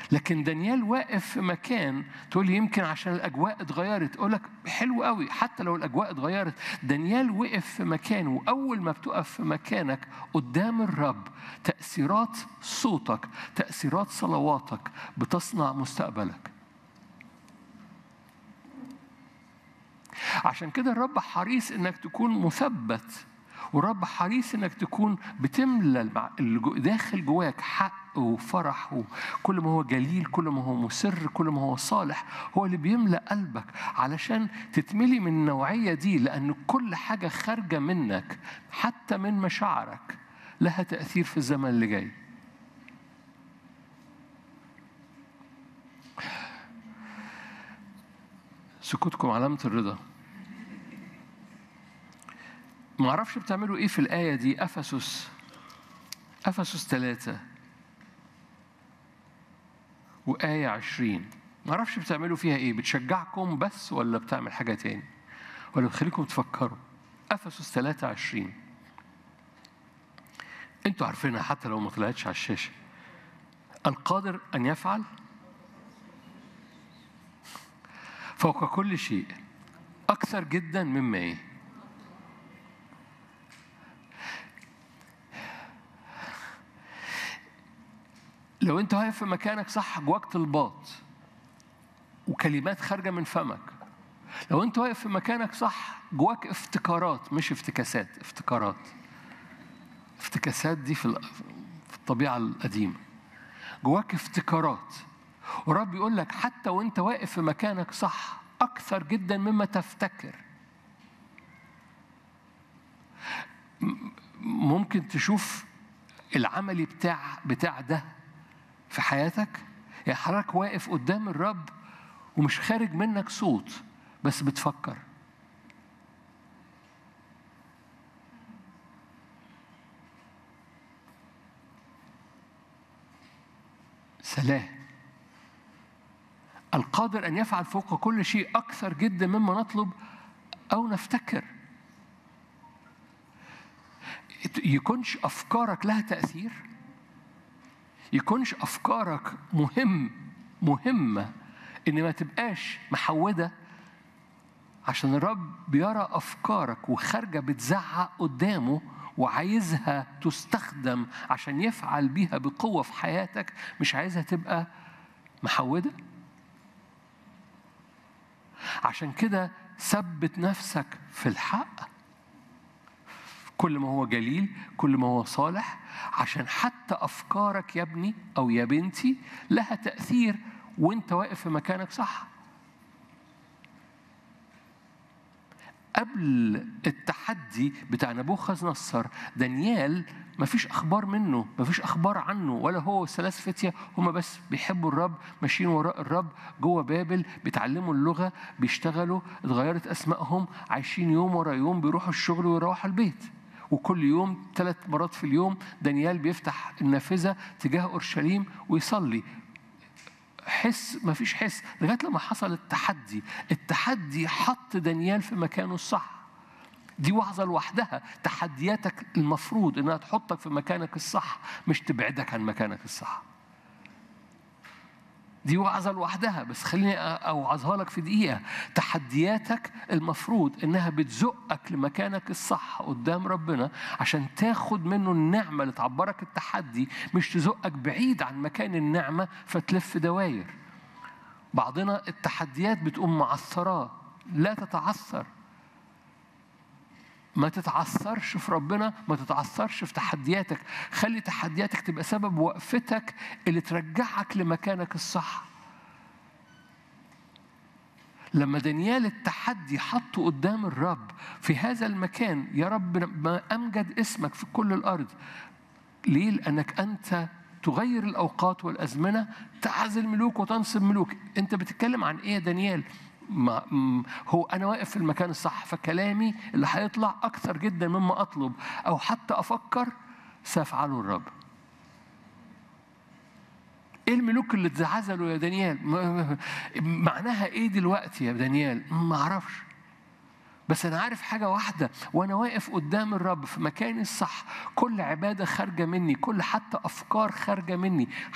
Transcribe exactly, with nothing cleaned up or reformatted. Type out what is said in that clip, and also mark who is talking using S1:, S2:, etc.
S1: لكن دانيال واقف في مكان، تقول لي يمكن عشان الأجواء اتغيرت. أقول لك حلو قوي، حتى لو الأجواء اتغيرت دانيال وقف في مكانه. وأول ما بتقف في مكانك قدام الرب، تأثيرات صوتك، تأثيرات صلواتك بتصنع مستقبلك. عشان كده الرب حريص إنك تكون مثبت، والرب حريص إنك تكون بتملى اللي داخل جواك حق وفرح، وكل ما هو جليل، كل ما هو مسر، كل ما هو صالح، هو اللي بيملأ قلبك علشان تتملي من النوعية دي. لأن كل حاجة خارجة منك حتى من مشاعرك لها تأثير في الزمن اللي جاي. سكوتكم علامة الرضا. ما اعرفش بتعملوا ايه في الآية دي، أفسس أفسس ثلاثة وآية عشرين. ما اعرفش بتعملوا فيها ايه، بتشجعكم بس ولا بتعمل حاجة تاني ولا بتخليكم تفكروا؟ أفسس ثلاثة عشرين، انتوا عارفينها حتى لو ما طلعتش على الشاشة. القادر أن يفعل فوق كل شيء أكثر جدا مما ايه. لو انت واقف في مكانك صح، جواك طلبات وكلمات خارجة من فمك. لو انت واقف في مكانك صح، جواك افتكارات، مش افتكاسات، افتكارات. افتكاسات دي في الطبيعة القديمة. جواك افتكارات، ورب يقول لك حتى وانت واقف في مكانك صح أكثر جدا مما تفتكر. ممكن تشوف العملي بتاع بتاع ده في حياتك. يعني حضرتك واقف قدام الرب ومش خارج منك صوت، بس بتفكر. سلام. القادر أن يفعل فوق كل شيء أكثر جدا مما نطلب أو نفتكر. يكونش أفكارك لها تأثير، يكونش أفكارك مهم مهمة إن ما تبقاش محودة، عشان الرب بيرى أفكارك وخارجة بتزعق قدامه وعايزها تستخدم عشان يفعل بيها بقوة في حياتك، مش عايزها تبقى محودة. عشان كده ثبت نفسك في الحق، كل ما هو جليل، كل ما هو صالح، عشان حتى أفكارك يا ابني أو يا بنتي لها تأثير وانت واقف في مكانك صح. قبل التحدي بتاع نبوخذ نصر، دانيال ما فيش أخبار منه، ما فيش أخبار عنه، ولا هو والثلاث فتية هم بس بيحبوا الرب، ماشيين وراء الرب جوه بابل، بيتعلموا اللغة، بيشتغلوا، اتغيرت أسمائهم، عايشين يوم ورا يوم، بيروحوا الشغل ويروحوا البيت. وكل يوم ثلاث مرات في اليوم دانيال بيفتح النافذة تجاه أورشليم ويصلي. حس، ما فيش حس، لغاية لما حصل التحدي. التحدي حط دانيال في مكانه الصح. دي وعظة لوحدها. تحدياتك المفروض إنها تحطك في مكانك الصح، مش تبعدك عن مكانك الصح. دي وعظة لوحدها، بس خليني أوعظها لك في دقيقة. تحدياتك المفروض إنها بتزقك لمكانك الصح قدام ربنا عشان تاخد منه النعمة اللي تعبرك التحدي، مش تزقك بعيد عن مكان النعمة فتلف دواير. بعضنا التحديات بتقوم معثراه. لا تتعثر، ما تتعثرش في ربنا، ما تتعثرش في تحدياتك. خلي تحدياتك تبقى سبب وقفتك اللي ترجعك لمكانك الصح. لما دانيال التحدي حطه قدام الرب في هذا المكان، يا رب ما أمجد اسمك في كل الأرض. ليه؟ لأنك أنت تغير الأوقات والأزمنة، تعزل ملوك وتنصب ملوك. أنت بتتكلم عن إيه يا دانيال؟ ما هو أنا واقف في المكان الصح، فكلامي اللي هيطلع أكثر جدا مما أطلب أو حتى أفكر سيفعله الرب. إيه الملوك اللي اتعزلوا يا دانيال؟ معناها إيه دلوقتي يا دانيال؟ ما أعرفش، بس أنا عارف حاجة واحدة، وأنا واقف قدام الرب في مكاني الصح، كل عبادة خارجة مني، كل حتى أفكار خارجة مني،